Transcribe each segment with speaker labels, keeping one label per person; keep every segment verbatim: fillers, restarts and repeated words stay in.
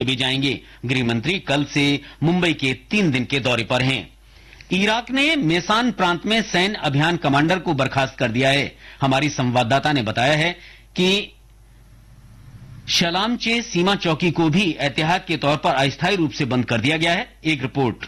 Speaker 1: भी जाएंगे। गृह मंत्री कल से मुंबई के तीन दिन के दौरे पर हैं। इराक ने मेसान प्रांत में सैन्य अभियान कमांडर को बर्खास्त कर दिया है। हमारी संवाददाता ने बताया है कि शलामचे सीमा चौकी को भी एहतियात के तौर पर अस्थायी रूप से बंद कर दिया गया है। एक रिपोर्ट।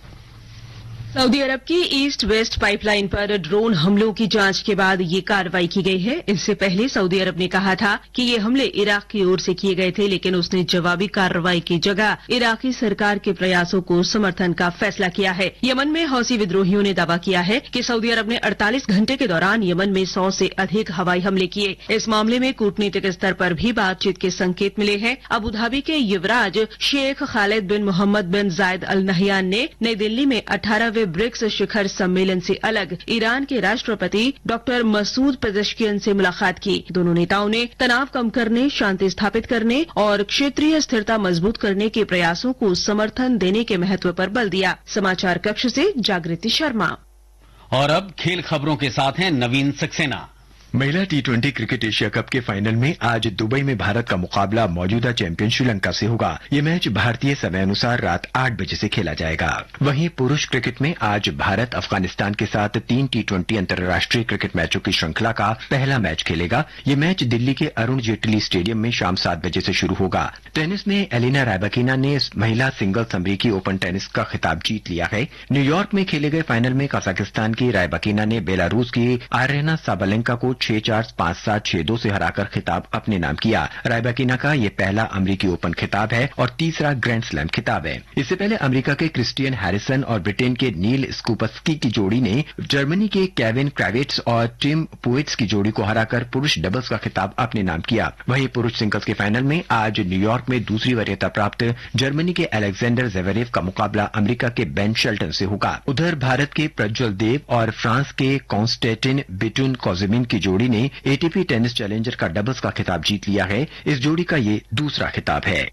Speaker 2: सऊदी अरब की ईस्ट वेस्ट पाइपलाइन पर ड्रोन हमलों की जांच के बाद ये कार्रवाई की गई है। इससे पहले सऊदी अरब ने कहा था कि ये हमले इराक की ओर से किए गए थे, लेकिन उसने जवाबी कार्रवाई की जगह इराकी सरकार के प्रयासों को समर्थन का फैसला किया है। यमन में हौसी विद्रोहियों ने दावा किया है कि सऊदी अरब ने अड़तालीस घंटे के दौरान यमन में सौ से अधिक हवाई हमले किए। इस मामले में कूटनीतिक स्तर पर भी बातचीत के संकेत मिले हैं। अबू धाबी के युवराज शेख खालिद बिन मोहम्मद बिन जायद अल नहयान ने नई दिल्ली में अठारहवें ब्रिक्स शिखर सम्मेलन से अलग ईरान के राष्ट्रपति डॉक्टर मसूद पेजेश्कियन से मुलाकात की। दोनों नेताओं ने तनाव कम करने, शांति स्थापित करने और क्षेत्रीय स्थिरता मजबूत करने के प्रयासों को समर्थन देने के महत्व पर बल दिया। समाचार कक्ष से जागृति शर्मा।
Speaker 1: और अब खेल खबरों के साथ हैं नवीन सक्सेना।
Speaker 3: महिला T twenty cricket Asia cup के फाइनल में आज दुबई में भारत का मुकाबला मौजूदा चैंपियन श्रीलंका से होगा। ये मैच भारतीय समय अनुसार रात आठ बजे से खेला जाएगा। वहीं पुरुष क्रिकेट में आज भारत अफगानिस्तान के साथ तीन टी ट्वेंटी अंतर्राष्ट्रीय क्रिकेट मैचों की श्रृंखला का पहला मैच खेलेगा। ये मैच दिल्ली के अरुण जेटली स्टेडियम में शाम सात बजे से शुरू होगा। टेनिस में एलिना रायबाकिना ने महिला सिंगल्स अमेरिकी ओपन टेनिस का खिताब जीत लिया है। न्यूयॉर्क में खेले गए फाइनल में कजाकिस्तान की रायबाकिना ने बेलारूस की आर्यना साबालेंका को छह चार पांच सात छह दो से हराकर खिताब अपने नाम किया। रायबाकिना का ये पहला अमेरिकी ओपन खिताब है और तीसरा ग्रैंड स्लैम खिताब है। इससे पहले अमेरिका के क्रिस्टियन हैरिसन और ब्रिटेन के नील स्कूपस्की की जोड़ी ने जर्मनी के केविन क्रावेट्स और टिम पुएट्स की जोड़ी को हराकर पुरुष डबल्स का खिताब अपने नाम किया। वहीं पुरुष सिंगल्स के फाइनल में आज न्यूयॉर्क में दूसरी वरीयता प्राप्त जर्मनी के अलेक्जेंडर ज़वेरेव का मुकाबला अमेरिका के बेन शेल्टन से होगा। उधर भारत के प्रज्वल देव और फ्रांस के कॉन्स्टेंटिन बिटुन कोजिमिन की जोड़ी ने एटीपी टेनिस चैलेंजर का डबल्स का खिताब जीत लिया है। इस जोड़ी का ये दूसरा खिताब है।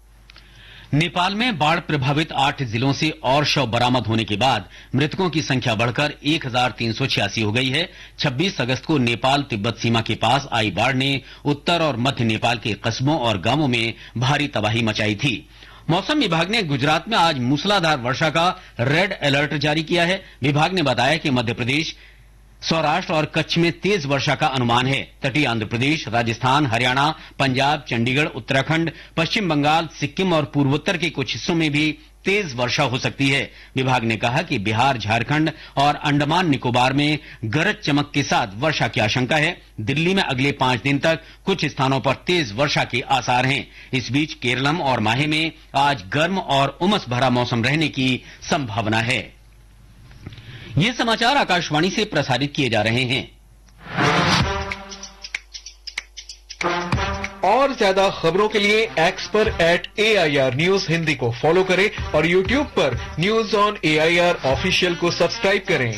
Speaker 1: नेपाल में बाढ़ प्रभावित आठ जिलों से और शव बरामद होने के बाद मृतकों की संख्या बढ़कर एक हजार तीन सौ छियासी हो गई है। छब्बीस अगस्त को नेपाल तिब्बत सीमा के पास आई बाढ़ ने उत्तर और मध्य नेपाल के कस्बों और गांवों में भारी तबाही मचाई थी। मौसम विभाग ने गुजरात में आज मूसलाधार वर्षा का रेड अलर्ट जारी किया है। विभाग ने बताया कि मध्य प्रदेश, सौराष्ट्र और कच्छ में तेज वर्षा का अनुमान है। तटीय आंध्र प्रदेश, राजस्थान, हरियाणा, पंजाब, चंडीगढ़, उत्तराखंड, पश्चिम बंगाल, सिक्किम और पूर्वोत्तर के कुछ हिस्सों में भी तेज वर्षा हो सकती है। विभाग ने कहा कि बिहार, झारखंड और अंडमान निकोबार में गरज चमक के साथ वर्षा की आशंका है। दिल्ली में अगले पांच दिन तक कुछ स्थानों पर तेज वर्षा के आसार हैं। इस बीच केरलम और माहे में आज गर्म और उमस भरा मौसम रहने की संभावना है। ये समाचार आकाशवाणी से प्रसारित किए जा रहे हैं।
Speaker 4: और ज्यादा खबरों के लिए एक्स पर eight A I R news Hindi को फॉलो करें और यूट्यूब पर news on A I R official को सब्सक्राइब करें।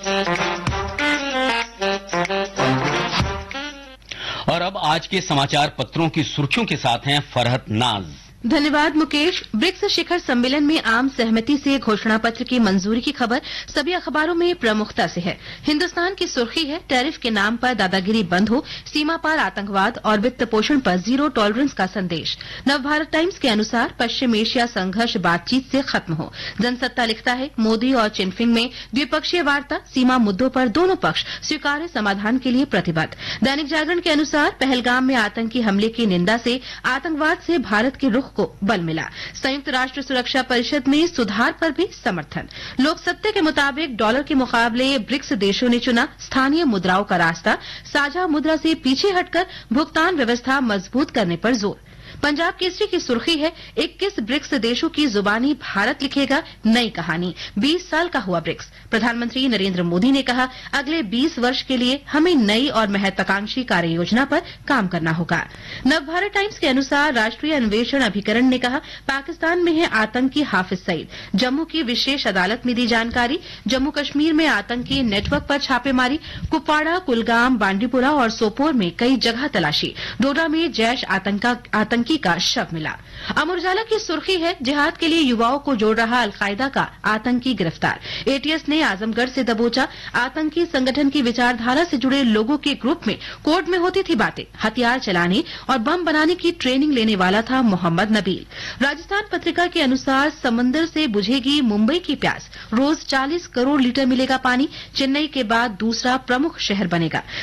Speaker 1: और अब आज के समाचार पत्रों की सुर्खियों के साथ हैं फरहत नाज।
Speaker 5: धन्यवाद मुकेश। ब्रिक्स शिखर सम्मेलन में आम सहमति से घोषणा पत्र की मंजूरी की खबर सभी अखबारों में प्रमुखता से है। हिंदुस्तान की सुर्खी है, टैरिफ के नाम पर दादागिरी बंद हो, सीमा पार आतंकवाद और वित्त पोषण पर जीरो टॉलरेंस का संदेश। नवभारत टाइम्स के अनुसार पश्चिम एशिया संघर्ष बातचीत से खत्म हो। जनसत्ता लिखता है, मोदी और चिनफिंग में द्विपक्षीय वार्ता, सीमा मुद्दों पर दोनों पक्ष स्वीकार्य समाधान के लिए प्रतिबद्ध। दैनिक जागरण के अनुसार पहलगाम में आतंकी हमले की निंदा से आतंकवाद से भारत के रुख को बल मिला। संयुक्त राष्ट्र सुरक्षा परिषद में सुधार पर भी समर्थन। लोक सत्ते के मुताबिक डॉलर के मुकाबले ब्रिक्स देशों ने चुना स्थानीय मुद्राओं का रास्ता, साझा मुद्रा से पीछे हटकर भुगतान व्यवस्था मजबूत करने पर जोर। पंजाब केसरी की सुर्खी है, इक्कीस ब्रिक्स देशों की जुबानी भारत लिखेगा नई कहानी। बीस साल का हुआ ब्रिक्स। प्रधानमंत्री नरेंद्र मोदी ने कहा, अगले बीस वर्ष के लिए हमें नई और महत्वाकांक्षी कार्य योजना पर काम करना होगा। नवभारत टाइम्स के अनुसार राष्ट्रीय अन्वेषण अभिकरण ने कहा, पाकिस्तान में है आतंकी हाफिज सईद। जम्मू की विशेष अदालत में दी जानकारी। जम्मू कश्मीर में आतंकी नेटवर्क पर छापेमारी। कुपवाड़ा, कुलगाम, बांडीपुरा और सोपोर में कई जगह तलाशी। डोडा में जैश आतंका आतंकी आतंकी का शव मिला। अमर उजाला की सुर्खी है, जिहाद के लिए युवाओं को जोड़ रहा अलकायदा का आतंकी गिरफ्तार। एटीएस ने आजमगढ़ से दबोचा। आतंकी संगठन की विचारधारा से जुड़े लोगों के ग्रुप में कोर्ट में होती थी बातें। हथियार चलाने और बम बनाने की ट्रेनिंग लेने वाला था मोहम्मद नबील। राजस्थान पत्रिका के अनुसार समंदर से बुझेगी मुंबई की प्यास। रोज चालीस करोड़ लीटर मिलेगा पानी। चेन्नई के बाद दूसरा प्रमुख शहर बनेगा।